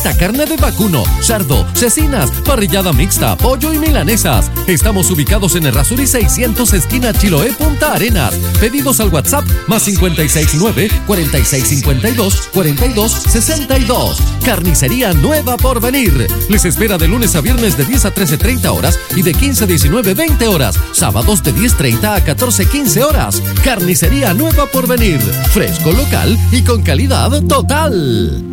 selecta carne de vacuno, cerdo, cecinas, parrillada mixta, pollo y milanesas. Estamos ubicados en Errázuriz 600, esquina Chiloé, Punta Arenas. Pedidos al WhatsApp más 569-4652-4262. Carnicería Nueva Porvenir. Les espera de lunes a viernes de 10 a 13:30 horas y de 15 a 19:20 horas. Sábados de 10:30 a 14:15 horas. Carnicería Nueva Porvenir. Fresco, local y con calidad total.